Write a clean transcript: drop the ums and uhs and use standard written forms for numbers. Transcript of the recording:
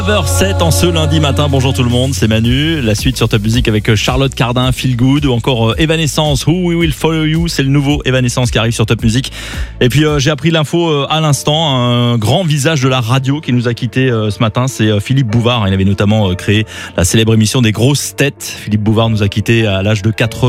9h07 en ce lundi matin, bonjour tout le monde, c'est Manu. La suite sur Top Music avec Charlotte Cardin, Feel Good, ou encore Evanescence, Who We Will Follow You, c'est le nouveau Evanescence qui arrive sur Top Music. Et puis j'ai appris l'info à l'instant, un grand visage de la radio qui nous a quitté ce matin, c'est Philippe Bouvard. Il avait notamment créé la célèbre émission des grosses têtes. Philippe Bouvard nous a quitté à l'âge de 80.